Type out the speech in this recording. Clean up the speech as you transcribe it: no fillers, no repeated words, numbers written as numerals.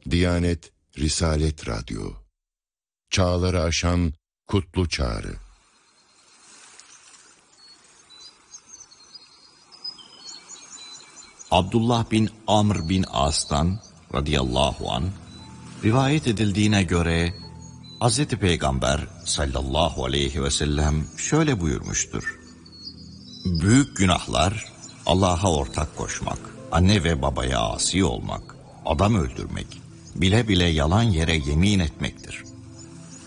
Diyanet Risalet Radyo. Çağları aşan kutlu çağrı. Abdullah bin Amr bin As'tan radıyallahu an rivayet edildiğine göre Hz. Peygamber sallallahu aleyhi ve sellem şöyle buyurmuştur: büyük günahlar Allah'a ortak koşmak, anne ve babaya asi olmak, adam öldürmek, bile bile yalan yere yemin etmektir.